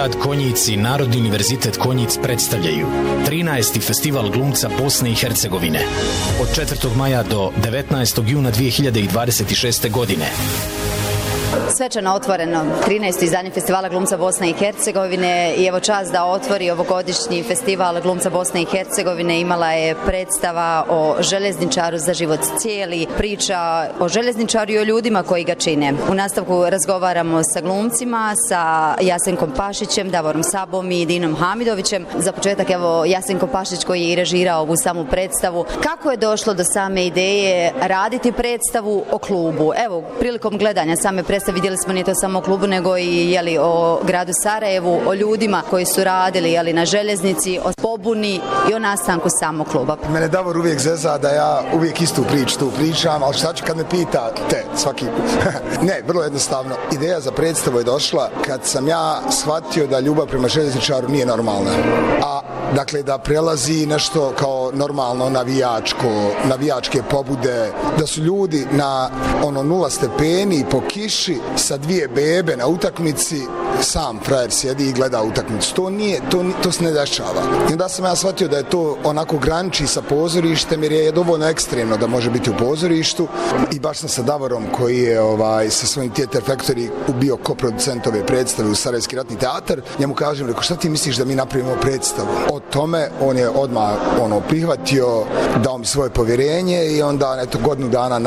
grad Konjic i Narodni univerzitet Konjic predstavljaju 13. festival glumca Bosne i Hercegovine od 4. maja do 19. juna 2026. godine. Svečano otvoreno 13. izdanje Festivala glumca Bosne i Hercegovine i evo čast da otvori ovogodišnji Festival glumca Bosne i Hercegovine. Imala je predstava o željezničaru za život cijeli, priča o željezničaru i o ljudima koji ga čine. U nastavku razgovaramo sa glumcima, sa Jasenkom Pašićem, Davorom Sabom i Dinom Hamidovićem. Za početak evo Jasenko Pašić koji je i režirao ovu samu predstavu. Kako je došlo do same ideje raditi predstavu o klubu? Evo, prilikom gledanja same predstave vidjeli smo nije to samo o klubu nego i o gradu Sarajevu, o ljudima koji su radili na željeznici, o pobuni i o nastanku samog kluba. Mene Davor uvijek zeza da ja uvijek istu priču tu pričam, ali šta ću kad me pitate svaki put? Ne, vrlo jednostavno. Ideja za predstavu je došla kad sam ja shvatio da ljubav prema željezničaru nije normalna. A dakle da prelazi nešto kao normalno navijačke pobude, da su ljudi na 0 stepeni po kiši sa 2 bebe na utakmici, sam frajer sjedi i gleda utakmicu. To se ne dešava. I onda sam ja shvatio da je to onako graniči sa pozorištem jer je dovoljno ekstremno da može biti u pozorištu i baš sam sa Davorom koji je sa svojim Theater Factory bio koproducent ove predstave u Sarajevski ratni teatar. Njemu kažem, rekao, šta ti misliš da mi napravimo predstavu? O tome on je odmah prihvatio, dao mi svoje povjerenje i onda godinu dana